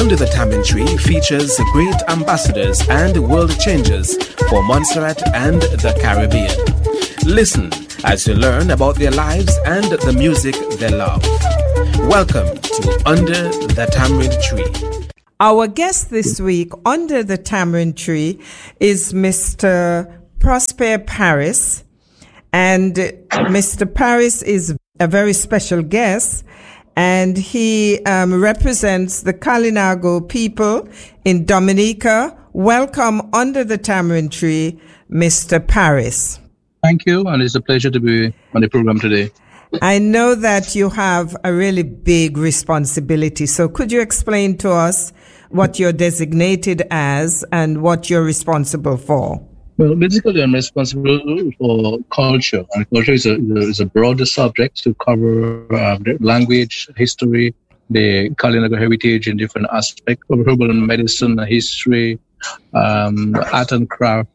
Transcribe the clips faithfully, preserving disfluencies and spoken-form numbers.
Under the Tamarind Tree features great ambassadors and world changers for Montserrat and the Caribbean. Listen as you learn about their lives and the music they love. Welcome to Under the Tamarind Tree. Our guest this week under the Tamarind Tree is Mister Prosper Paris. And Mister Paris is a very special guest, and he um, represents the Kalinago people in Dominica. Welcome under the Tamarind Tree, Mister Paris. Thank you, and it's a pleasure to be on the program today. I know that you have a really big responsibility, so could you explain to us what you're designated as and what you're responsible for? Well, basically, I'm responsible for culture, and culture is a, is a broader subject to cover uh, the language, history, the Kalinago heritage in different aspects of herbal medicine, history, um, art and craft,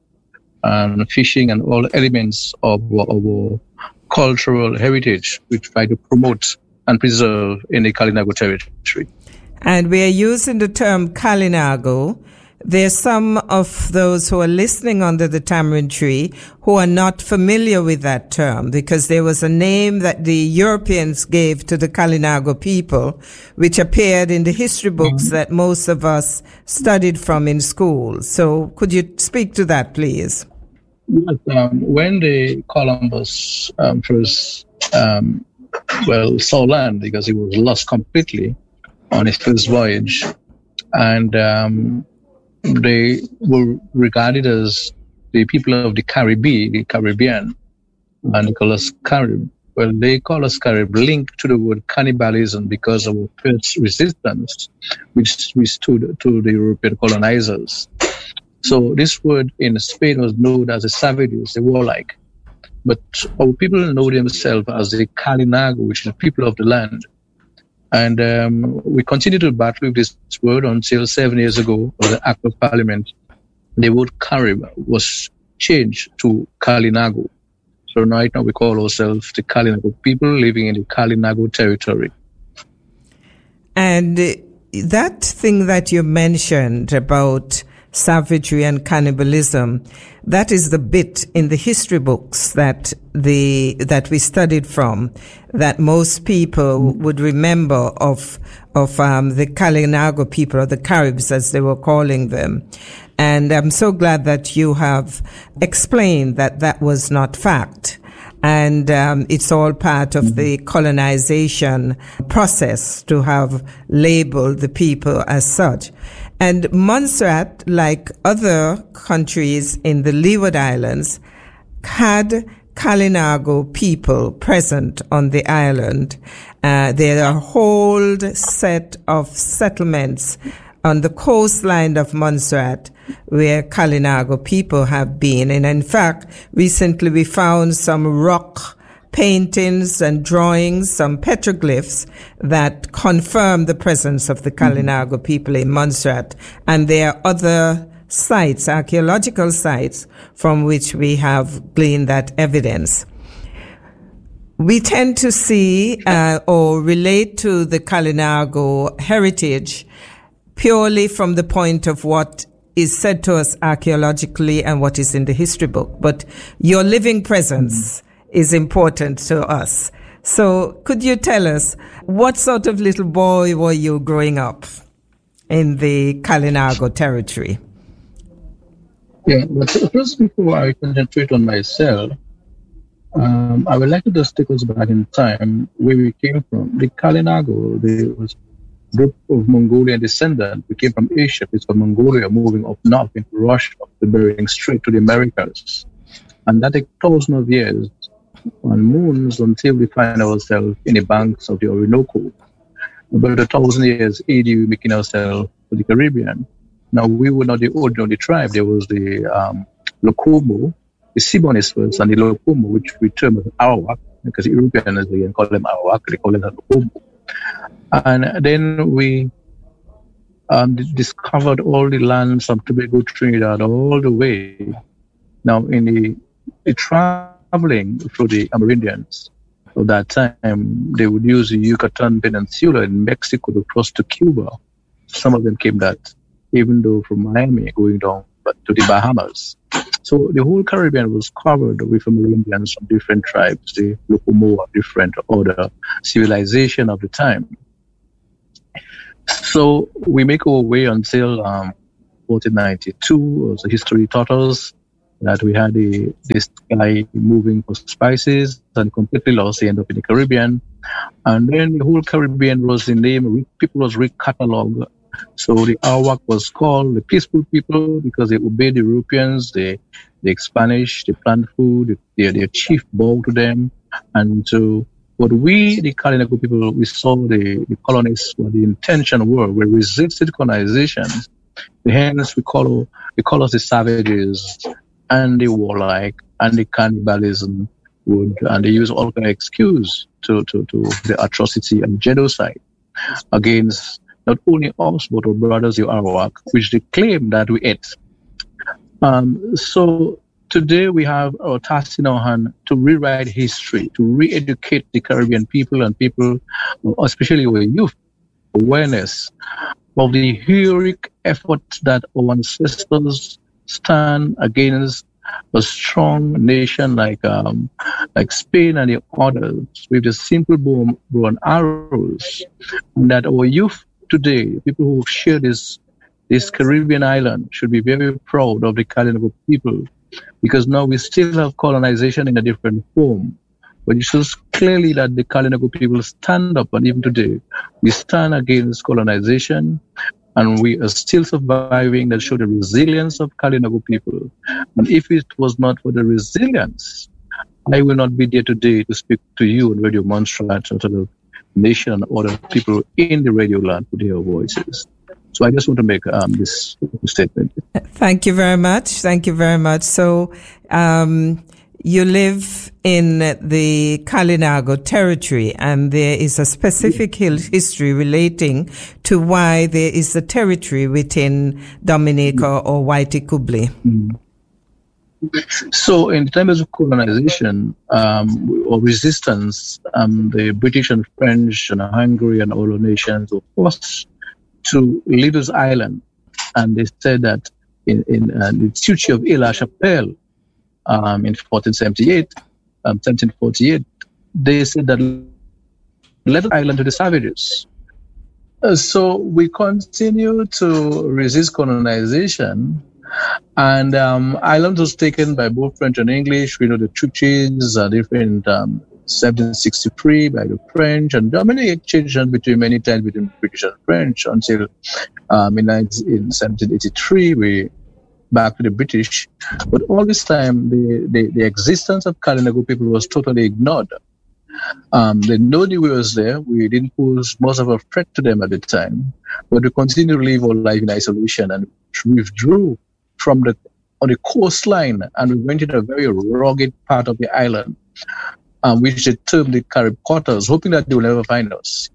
and fishing, and all elements of our cultural heritage, which try to promote and preserve in the Kalinago territory. And we are using the term Kalinago. There's some of those who are listening under the Tamarind Tree who are not familiar with that term, because there was a name that the Europeans gave to the Kalinago people, which appeared in the history books mm-hmm. that most of us studied from in school. So could you speak to that, please? Yes, um, when the Columbus um, first, um, well, saw land, because he was lost completely on his first voyage, and um, they were regarded as the people of the Caribbean, the Caribbean, and they call us Carib. Well, they call us Carib, linked to the word cannibalism because of our first resistance, which we stood to the European colonizers. So this word in Spain was known as the savages, the warlike. But our people know themselves as the Kalinago, which is the people of the land. And um, we continue to battle with this word until seven years ago, with the Act of Parliament, the word Carib was changed to Kalinago. So right now we call ourselves the Kalinago people living in the Kalinago territory. And that thing that you mentioned about savagery and cannibalism, that is the bit in the history books that the that we studied from, that most people would remember of of um, the Kalinago people, or the Caribs as they were calling them. And I'm so glad that you have explained that that was not fact. And um, it's all part of the colonization process to have labeled the people as such. And Montserrat, like other countries in the Leeward Islands, had Kalinago people present on the island. Uh, there are a whole set of settlements on the coastline of Montserrat where Kalinago people have been. And in fact, recently we found some rock paintings and drawings, some petroglyphs that confirm the presence of the Kalinago mm-hmm. people in Montserrat. And there are other sites, archaeological sites, from which we have gleaned that evidence. We tend to see uh, or relate to the Kalinago heritage purely from the point of what is said to us archaeologically and what is in the history book. But your living presence mm-hmm. is important to us. So could you tell us, what sort of little boy were you growing up in the Kalinago territory? Yeah, but first, before I concentrate on myself, um, I would like to just take us back in time where we came from. The Kalinago, there was a group of Mongolian descendants. We came from Asia, it's from Mongolia, moving up north into Russia, up the Bering Strait to the Americas. And that takes thousands of years on moons until we find ourselves in the banks of the Orinoco. About a thousand years A D, we're making ourselves to the Caribbean. Now, we were not the ordinary tribe. There was the um, Lokomo, the Siboneyes first, and the Lokomo, which we term as Arawak, because the Europeans again call them Arawak, they call them Lokomo. And then we um, discovered all the lands from Tobago, Trinidad, all the way. Now, in the, the traveling through the Amerindians of that time, they would use the Yucatan Peninsula in Mexico to cross to Cuba. some of them came that even though from Miami going down but to the Bahamas. So the whole Caribbean was covered with Americans from different tribes, the Locomoa, different other civilization of the time. So we make our way until um, fourteen ninety-two, as the history taught us, that we had a, this guy moving for spices and completely lost. He ended up in the Caribbean. And then the whole Caribbean was the name, people was recatalogued. So the Arawak was called the peaceful people because they obeyed the Europeans, they, they Spanish, they plant food, their, their chief bowed to them. And so, but we, the Kalinago people, we saw the, the colonists, what the intention were, we resisted colonization. Hence, we call, we call us the savages and the warlike and the cannibalism would, and they use all kind of excuse to, to, to the atrocity and genocide against not only us, but our brothers, the Arawak, which they claim that we ate. Um, so today we have our task in our hand to rewrite history, to re-educate the Caribbean people and people, especially our youth, awareness of the heroic effort that our ancestors stand against a strong nation like um, like Spain and the others with the simple bow and arrows, and that our youth today, people who share this this Caribbean island, should be very proud of the Kalinago people, because now we still have colonization in a different form. But it shows clearly that the Kalinago people stand up, and even today, we stand against colonization, and we are still surviving. That show the resilience of Kalinago people. And if it was not for the resilience, I will not be there today to speak to you on Radio Montserrat or to the nation and other people in the radio land with their voices. So I just want to make um, this statement. Thank you very much. Thank you very much. So um, you live in the Kalinago territory, and there is a specific history relating to why there is a territory within Dominica or Waitekubli. Mm-hmm. So in times of colonization um, or resistance, um, the British and French and Hungary and other nations were forced to leave this island. And they said that in, in uh, the Treaty of Aix-la-Chapelle um, in fourteen seventy-eight, um, seventeen forty-eight, they said that let the island to the savages. Uh, so we continue to resist colonization. And um, island was taken by both French and English. We know the treaties are different. Um, seventeen sixty-three by the French, and there are many exchanges between many times between British and French until um, in, in seventeen eighty-three we back to the British. But all this time, the, the, the existence of Kalinago people was totally ignored. Um, they know we was there. We didn't pose much of a threat to them at the time, but we continued to live our life in isolation and withdrew from the on the coastline, and we went in a very rugged part of the island, um, which they termed the Carib Quarters, hoping that they will never find us.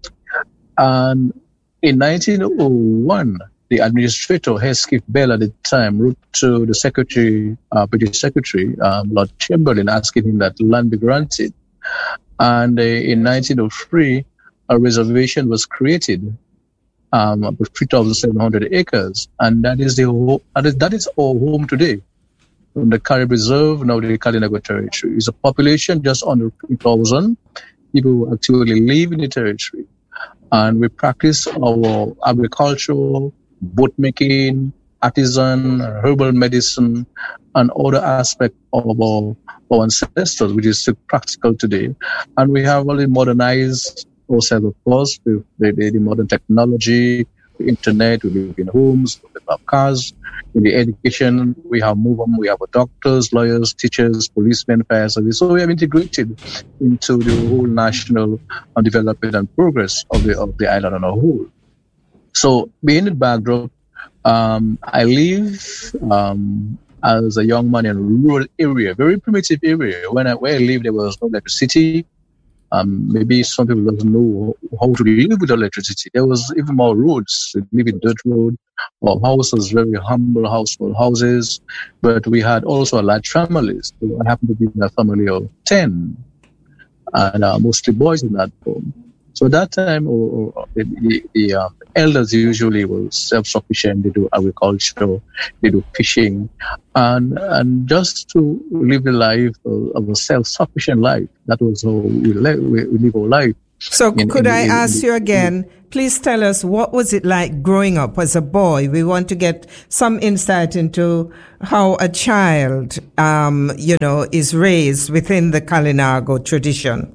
And in nineteen oh one, the administrator, Heathcliff Bell at the time, wrote to the secretary, uh, British Secretary, um, Lord Chamberlain, asking him that land be granted. And uh, in nineteen oh three, a reservation was created Um, about three thousand seven hundred acres, and that is the whole, that is, that is our home today. From the Carib Reserve, now the Kalinago territory is a population just under three thousand people who actually live in the territory, and we practice our agricultural, boat making, artisan, herbal medicine, and other aspects of our, our ancestors, which is still practical today. And we have only modernized ourselves, of course, with the, the, the modern technology, the internet. We live in homes, we have cars. In the education, we have movement, we have doctors, lawyers, teachers, policemen, fire service. So we have integrated into the whole national development and progress of the of the island on a whole. So being the backdrop, um, I live um, as a young man in a rural area, very primitive area. When I where I lived, there was no electricity. Um, maybe some people don't know how to live with electricity. There was even more roads. We live in dirt road. Our houses, very humble household houses. But we had also a large families. So I happened to be in a family of ten. And uh, mostly boys in that home. So at that time, or, or the, the, the um, elders usually were self-sufficient. They do agriculture, they do fishing, and and just to live the life of, of a self-sufficient life. That was how we, li- we, we live our life. So in, could in, I in, ask in, you again, please tell us, what was it like growing up as a boy? We want to get some insight into how a child, um, you know, is raised within the Kalinago tradition.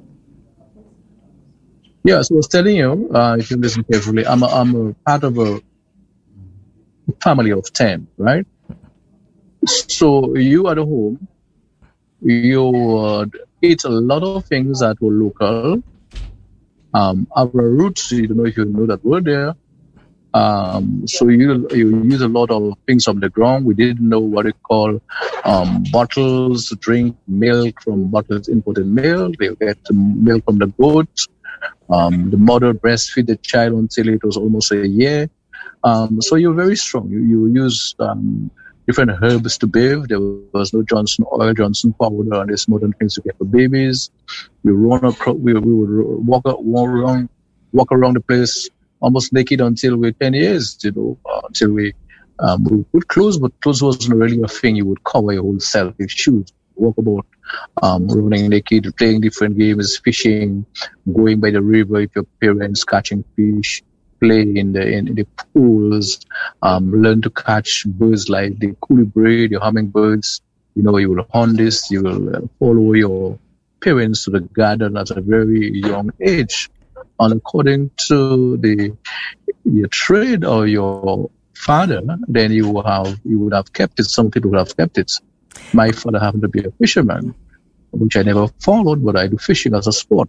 Yeah, so I was telling you, uh, if you listen carefully, I'm a, I'm a part of a family of ten, right? So you at home, you uh, eat a lot of things that were local. Um, our roots, you don't know if you know that word there. Um, so you you use a lot of things from the ground. We didn't know what it called um, bottles, drink milk from bottles, imported milk. They get the milk from the goat. Um, the mother breastfeed the child until it was almost a year. Um, so you're very strong. You, you use um, different herbs to bathe. There was no Johnson oil, Johnson powder, and there's modern things to get for babies. We run across, we, we would walk, walk around, walk around the place almost naked until we were ten years, you know, uh, until we, um, we put clothes, but clothes wasn't really a thing. You would cover your whole self with shoes, walk about, um, running naked, playing different games, fishing, going by the river with your parents, catching fish, play in the in, in the pools, um, learn to catch birds like the colibri, the hummingbirds. You know, you will hunt this, you will uh, follow your parents to the garden at a very young age. And according to the your trade or your father, then you will have you would have kept it. Some people would have kept it. My father happened to be a fisherman, which I never followed, but I do fishing as a sport.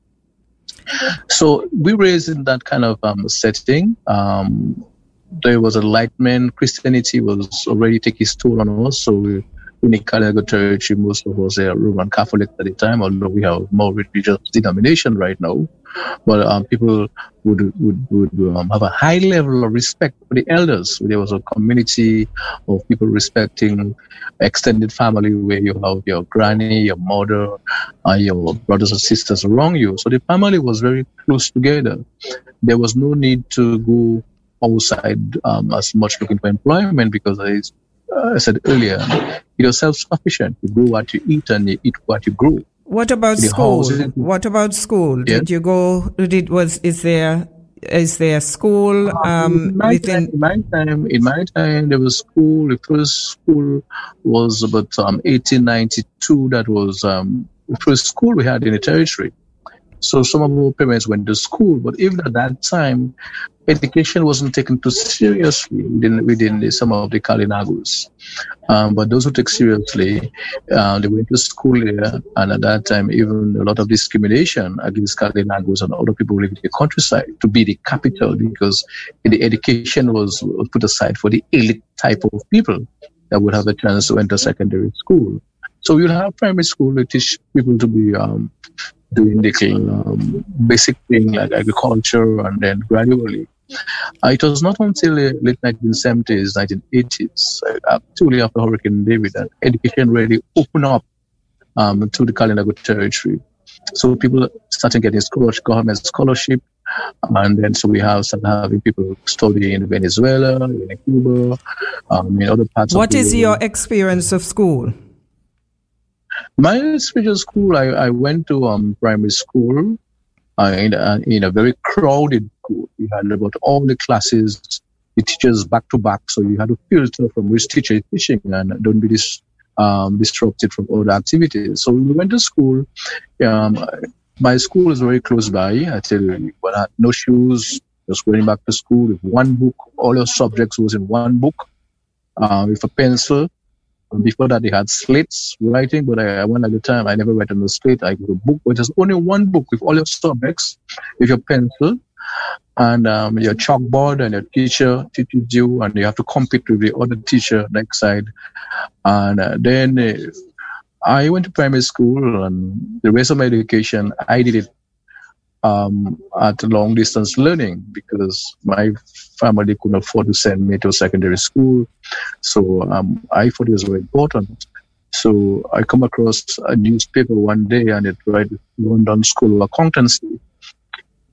So we raised in that kind of um, setting. Um, there was enlightenment. Christianity was already taking its toll on us. So we, in the Kalinago territory, most of us are Roman Catholic at the time, although we have more religious denomination right now. But um, people would would, would um, have a high level of respect for the elders. There was a community of people respecting extended family where you have your granny, your mother, and your brothers and sisters around you. So the family was very close together. There was no need to go outside um, as much looking for employment because I, uh, I said earlier, you're self-sufficient. You grow what you eat and you eat what you grow. What about the school? Housing. What about school? Yeah. Did you go? Did was is there is there school um, in, my within? time, in my time, in my time, there was school. The first school was about um, eighteen ninety-two. That was um, the first school we had in the territory. So some of our parents went to school, but even at that time, education wasn't taken too seriously within, within the, some of the Kalinagos. Um, but those who took seriously, uh, they went to school there, and at that time, even a lot of discrimination against Kalinagos and other people living in the countryside to be the capital, because the education was put aside for the elite type of people that would have a chance to enter secondary school. So you'll have primary school to teach people to be um, doing the um, basic thing like agriculture, and then gradually. Uh, it was not until the late nineteen seventies, nineteen eighties, uh, actually after Hurricane David, that education really opened up um, to the Kalinago territory. So people started getting scholarship, government scholarship, and then so we have started having people study in Venezuela, in Cuba, um, in other parts What of the is world. your experience of school? My experience of school, I, I went to um, primary school uh, in, a, in a very crowded school. We had about all the classes, the teachers back to back, so you had to filter from which teacher is teaching and don't be dis, um, disrupted from other activities. So we went to school. Um, my school is very close by. I tell you, but I had no shoes, just going back to school with one book. All your subjects was in one book uh, with a pencil. Before that, they had slates writing, but I, I went at the time, I never read on the slate. I got a book, which is only one book with all your subjects, with your pencil, and um, your chalkboard, and your teacher teaches you, and you have to compete with the other teacher next side. And uh, then uh, I went to primary school, and the rest of my education, I did it um, at long distance learning because my family couldn't afford to send me to secondary school. So um, I thought it was very important. So I come across a newspaper one day, and it read London School of Accountancy.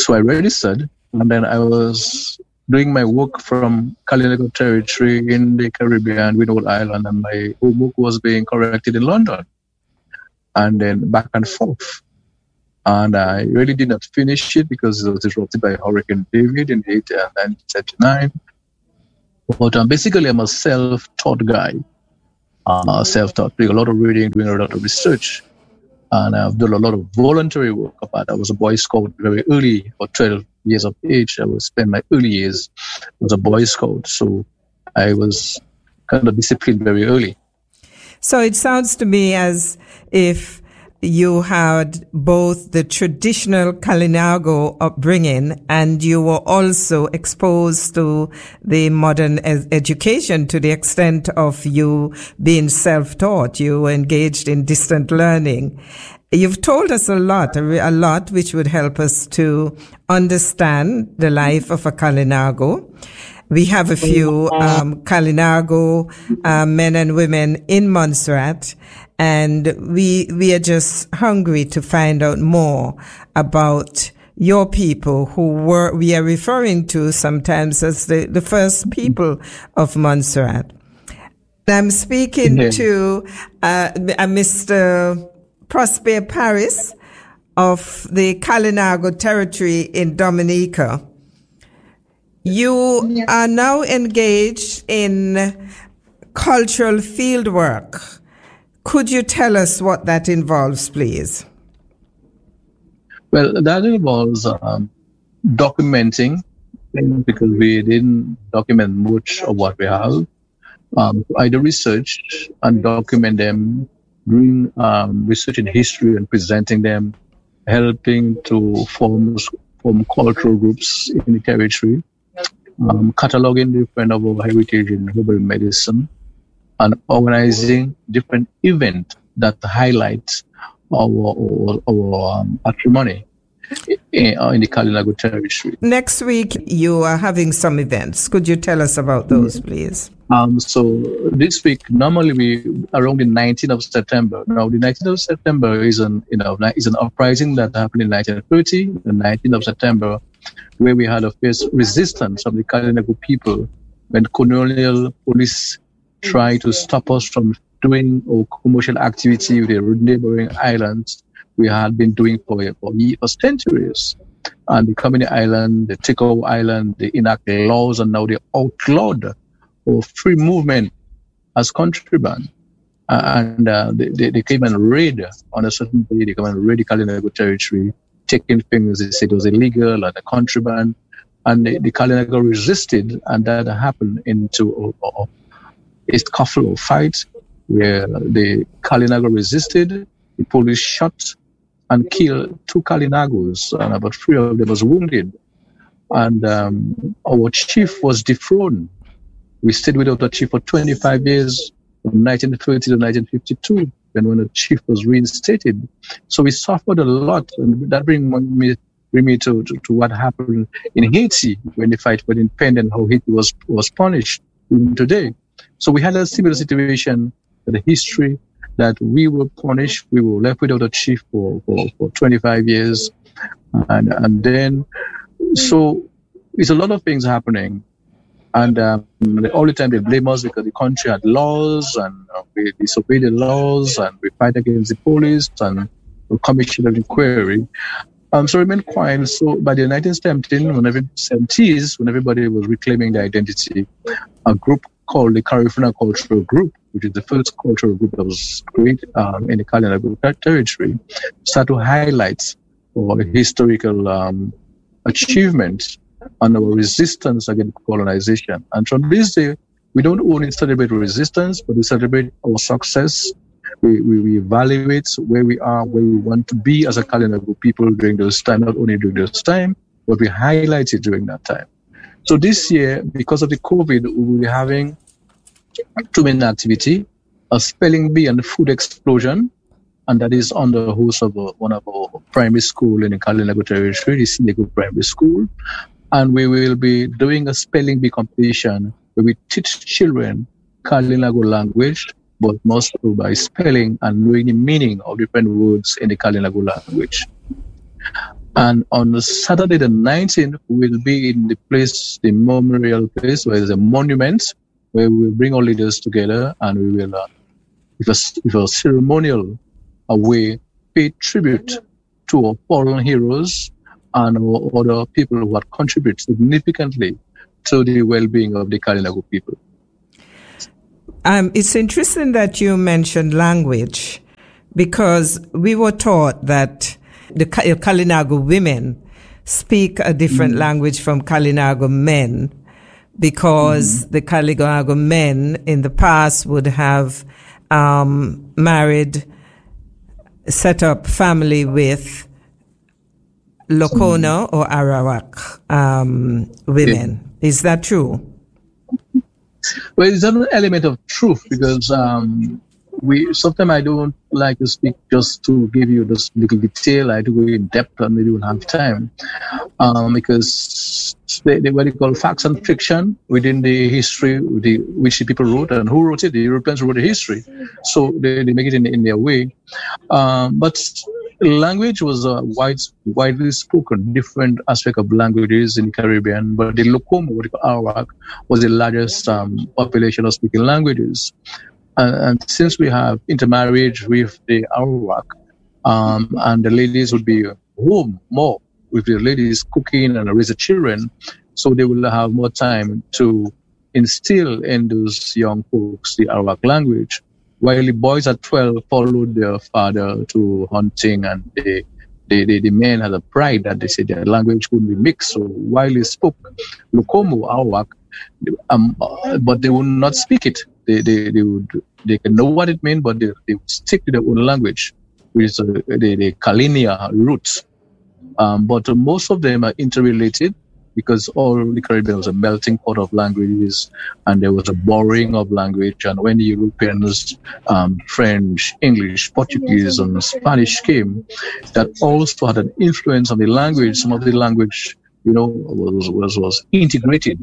So I registered, and then I was doing my work from Kalinago territory in the Caribbean, Windward Island, and my homework was being corrected in London, and then back and forth. And I really did not finish it because it was disrupted by Hurricane David in nineteen seventy-nine. But um, basically, I'm a self-taught guy, uh, self-taught, doing a lot of reading, doing a lot of research. And I've done a lot of voluntary work about it. I was a Boy Scout very early, about twelve years of age. I would spend my early years as a Boy Scout. So I was kind of disciplined very early. So it sounds to me as if you had both the traditional Kalinago upbringing and you were also exposed to the modern ed- education to the extent of you being self-taught. You were engaged in distant learning. You've told us a lot, a, a lot which would help us to understand the life of a Kalinago. We have a few um, Kalinago uh, men and women in Montserrat, and we we are just hungry to find out more about your people who were we are referring to sometimes as the, the first people of Montserrat. I'm speaking yeah. to uh, uh, Mister Prosper Paris of the Kalinago territory in Dominica. You are now engaged in cultural fieldwork. Could you tell us what that involves, please? Well, that involves um, documenting, because we didn't document much of what we have. Um, I do research and document them, doing um, research in history and presenting them, helping to form, form cultural groups in the territory. Um, cataloging different of our heritage in herbal medicine, and organizing different events that highlight our our, our um, patrimony in, uh, in the Kalinago territory. Next week, you are having some events. Could you tell us about those, please? Um, so this week, normally we around the nineteenth of September. Now, the nineteenth of September is an you know is an uprising that happened in nineteen thirty. The nineteenth of September, where we had a fierce resistance of the Kalinago people when colonial police tried to stop us from doing our commercial activity with the neighboring islands we had been doing for, for, for centuries. And the Community Island, the Tico Island, they enact laws, and now they outlawed or free movement as contraband. Uh, and uh, they, they, they came and raid on a certain day, they came and raid the Kalinago territory, taking things they said was illegal and a contraband. And the, the Kalinago resisted, and that happened into a, a, a scuffle or fight where the Kalinago resisted, the police shot and killed two Kalinagos, and about three of them was wounded. And um, our chief was dethroned. We stayed without a chief for twenty-five years, from nineteen thirty to nineteen fifty-two, and when the chief was reinstated. So we suffered a lot, and that brings me, bring me to, to, to what happened in Haiti when the fight for independence, how Haiti was, was punished even today. So we had a similar situation in the history that we were punished, we were left without a chief for, for, for twenty-five years. And, and then, so it's a lot of things happening. And um, all the time they blame us because the country had laws, and uh, we disobey the laws, and we fight against the police, and we commission an inquiry. Um, so remain quiet. So by the nineteen seventies, when everybody was reclaiming their identity, a group called the Caribbean Cultural Group, which is the first cultural group that was created um, in the Kalinago territory, started to highlight our historical um, achievements and our resistance against colonization. And from this day, we don't only celebrate resistance, but we celebrate our success. We, we, we evaluate where we are, where we want to be as a Kalinago people during those time, not only during this time, but we highlight it during that time. So this year, because of the COVID, we will be having two main activity, a spelling bee and a food explosion, and that is on the host of a, one of our primary school in the Kalinago territory, the Sindego Primary School. And we will be doing a spelling bee competition where we teach children Kalinago language, but mostly by spelling and knowing the meaning of different words in the Kalinago language. And on Saturday the nineteenth, we'll be in the place, the memorial place, where there's a monument, where we'll bring all leaders together and we will, uh, with, a, with a ceremonial a way, pay tribute to our fallen heroes and our other people who have contributed significantly to the well-being of the Kalinago people. Um, it's interesting that you mentioned language, because we were taught that the Kalinago women speak a different mm. language from Kalinago men, because mm. the Kalinago men in the past would have um, married, set up family with Lokono mm. or Arawak um, women. Yeah. Is that true? Well, it's an element of truth, because um, we sometimes I don't like to speak just to give you this little detail. I do go in depth and maybe we'll have time, um, because they, they what they call facts and fiction within the history the, which the people wrote, and who wrote it? The Europeans wrote the history, so they, they make it in, in their way. Um, but language was a wide, widely spoken, different aspect of languages in the Caribbean, but the Lokomo, what they call Arawak, was the largest um, population of speaking languages. And, and since we have intermarriage with the Arawak, um, and the ladies would be home more with the ladies cooking and raising children, so they will have more time to instill in those young folks the Arawak language. While the boys at twelve followed their father to hunting, and they, they, they, the men had a pride that they said their language couldn't be mixed. So while they spoke Lokomo, Arawak, um, but they would not speak it. They they, they would they can know what it meant, but they, they would stick to their own language, which is uh, the, the Kalinia roots. Um, but uh, most of them are interrelated, because all the Caribbean was a melting pot of languages, and there was a borrowing of language. And when the Europeans, um, French, English, Portuguese, and Spanish came, that also had an influence on the language. Some of the language, you know, was was, was integrated.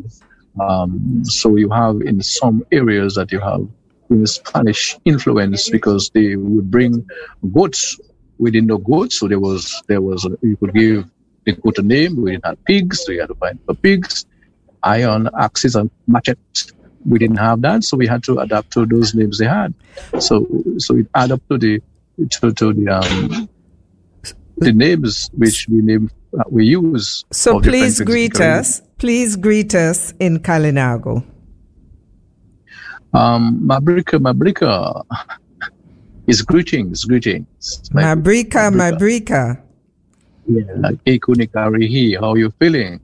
Um, so you have in some areas that you have in Spanish influence, because they would bring goats within the goats. So there was there was a, you could give the goat a name. We didn't have pigs, so you had to find for pigs, iron axes and machetes. We didn't have that, so we had to adapt to those names they had. So so it add up to the to, to the um, the names which we name uh, we use. So please greet us. Please greet us in Kalinago. Um, Mabrika, Mabrika. Is greetings, greetings. Mabrika, Mabrika. Yeah, Kekunikarihi, how are you feeling?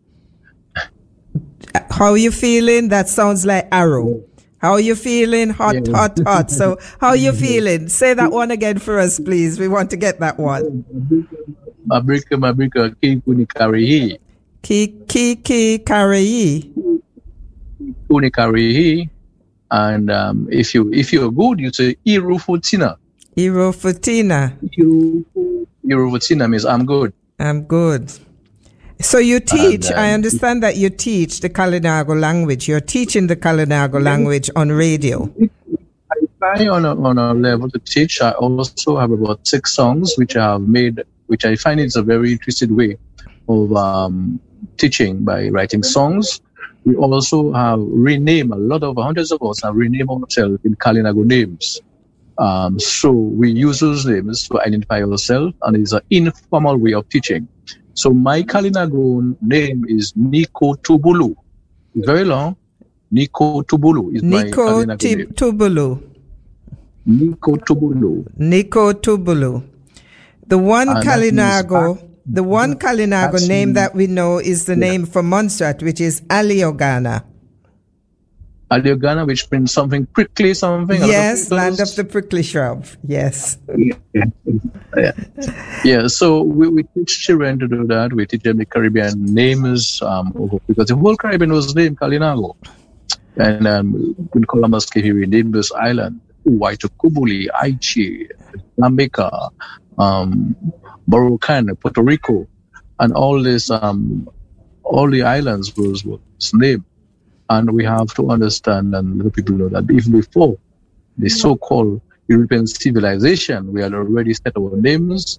How are you feeling? That sounds like arrow. How are you feeling? Hot, yeah. hot, hot. So, how are you feeling? Say that one again for us, please. We want to get that one. Mabrika, Mabrika, Kekunikarihi. Ki ki karihi. Kunikarihi. And um, if you if you're good, you say Irufutina. Irufutina. Irufutina means I'm good. I'm good. So you teach. And, um, I understand that you teach the Kalinago language. You're teaching the Kalinago language on radio. I try on a, on a level to teach. I also have about six songs which I have made, which I find is a very interesting way of um, teaching by writing songs. We also have renamed, a lot of hundreds of us have renamed ourselves in Kalinago names. Um, so we use those names to identify ourselves, and it's an informal way of teaching. So my Kalinago name is Nico Tubulu. It's very long. Nico Tubulu is Nico my Kalinago t- name. Tubulu. Nico Tubulu. Nico Tubulu. The one and Kalinago... The one Kalinago That's name that we know is the yeah. name for Montserrat, which is Aliogana. Aliogana, which means something prickly, something. Yes, land of the prickly shrub. Yes. Yeah. Yeah. yeah. So we, we teach children to do that. We teach them the Caribbean names, um, because the whole Caribbean was named Kalinago. And um, in Columbus, we named this island, Waitukubuli, Aichi, Lambeka, um, Borocan, Puerto Rico, and all this, um, all the islands was, was named. And we have to understand and let people know that even before the so-called European civilization, we had already set our names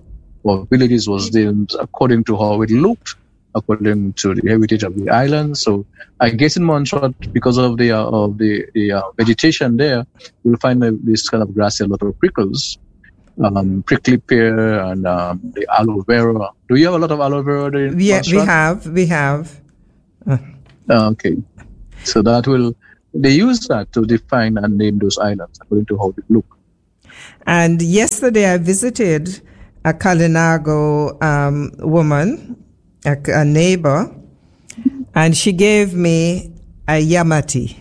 or villages was named according to how it looked, according to the heritage of the island. So I guess in Montserrat, because of the uh, of the, the uh, vegetation there, you'll find uh, this kind of grassy, a lot of prickles, um, prickly pear, and um, the aloe vera. Do you have a lot of aloe vera there in Yeah, Montserrat? we have, we have. Uh. Okay, so that will they use that to define and name those islands according to how they look. And yesterday I visited a Kalinago um, woman, a, a neighbor, and she gave me a yamati.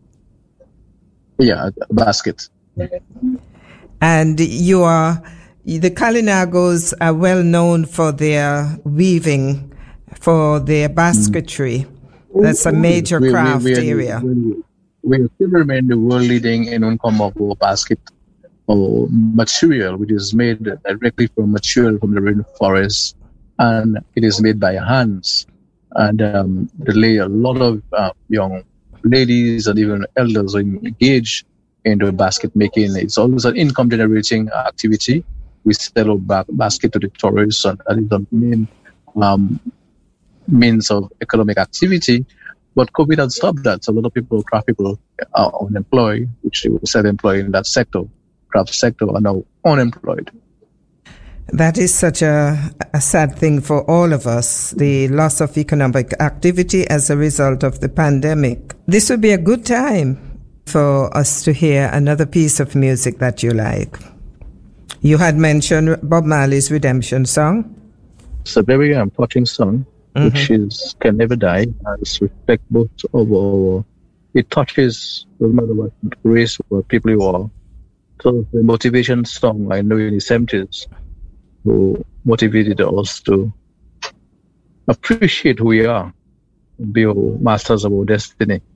Yeah, a basket. And you are, the Kalinagos are well known for their weaving, for their basketry. That's a major we, craft we, we, area. We, we still remain the world leading in Uncommon basket or material, which is made directly from material from the rainforest, and it is made by hands. And um, they a lot of uh, young ladies and even elders are engaged into basket making. It's always an income generating activity. We sell our basket to the tourists, and that is the main um, means of economic activity. But COVID has stopped that. So a lot of people, craft people, are unemployed, which they were self-employed in that sector. Craft sector are now unemployed. That is such a, a sad thing for all of us, the loss of economic activity as a result of the pandemic. This would be a good time for us to hear another piece of music that you like. You had mentioned Bob Marley's Redemption Song. It's a very um, touching song, mm-hmm. which is Can Never Die. It's reflect both of our, it touches no matter what race or people you are. So the motivation song I know in the seventies who motivated us to appreciate who we are, be our masters of our destiny.